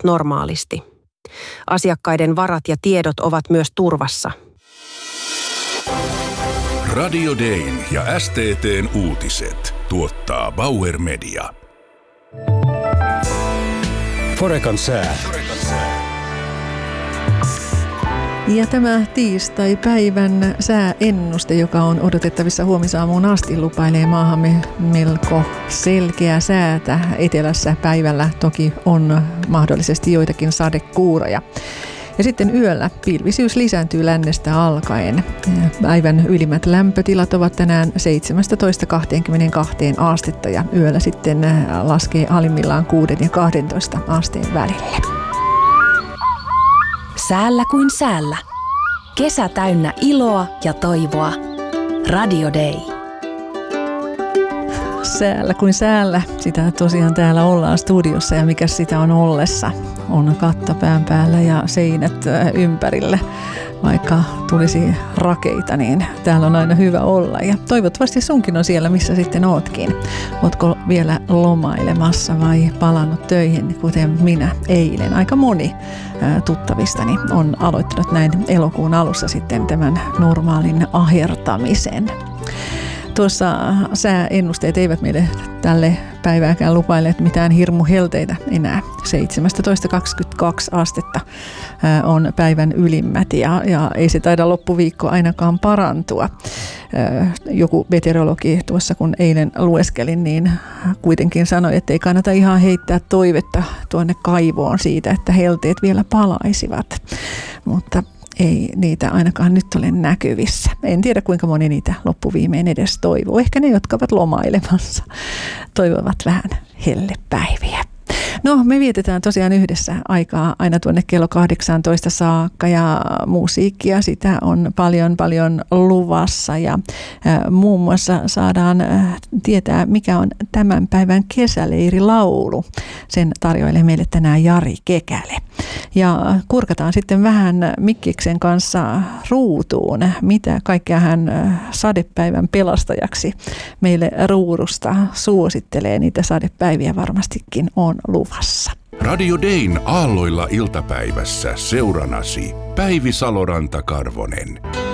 normaalisti. Asiakkaiden varat ja tiedot ovat myös turvassa. Radio Dayn ja STT:n uutiset tuottaa Bauer Media. Forecan sää. Ja tämä tiistai-päivän sääennuste, joka on odotettavissa huomisaamuun asti, lupailee maahamme melko selkeää säätä. Etelässä päivällä toki on mahdollisesti joitakin sadekuuroja. Ja sitten yöllä pilvisyys lisääntyy lännestä alkaen. Päivän ylimmät lämpötilat ovat tänään 17-22 astetta ja yöllä sitten laskee alimmillaan 6 ja 12 asteen välille. Säällä kuin säällä. Kesä täynnä iloa ja toivoa. Radio Day. Säällä kuin säällä. Sitä tosiaan täällä ollaan studiossa ja mikä sitä on ollessa. On katta pään päällä ja seinät ympärillä. Vaikka tulisi rakeita, niin täällä on aina hyvä olla. Ja toivottavasti sunkin on siellä, missä sitten ootkin. Ootko vielä lomailemassa vai palannut töihin, kuten minä eilen? Aika moni tuttavistani on aloittanut näin elokuun alussa sitten tämän normaalin ahertamisen. Tuossa sääennusteet eivät meille tälle päivääkään lupaile mitään hirmuhelteitä enää. 17-22 astetta on päivän ylimmät ja ei se taida loppuviikko ainakaan parantua. Joku meteorologi tuossa kun eilen lueskelin, niin kuitenkin sanoi, että ei kannata ihan heittää toivetta tuonne kaivoon siitä, että helteet vielä palaisivat. Mutta ei niitä ainakaan nyt ole näkyvissä. En tiedä, kuinka moni niitä loppuviimein edes toivoo. Ehkä ne, jotka ovat lomailemassa, toivovat vähän hellepäiviä. No, me vietetään tosiaan yhdessä aikaa aina tuonne kello 18 saakka ja musiikkia sitä on paljon luvassa ja muun muassa saadaan tietää, mikä on tämän päivän kesäleirilaulu. Sen tarjoilee meille tänään Jari Kekälä. Ja kurkataan sitten vähän Mikkiksen kanssa ruutuun, mitä kaikkea hän sadepäivän pelastajaksi meille ruudusta suosittelee. Niitä sadepäiviä varmastikin on luvassa. Radio Dayn aalloilla iltapäivässä seuranasi Päivi Saloranta-Karvonen.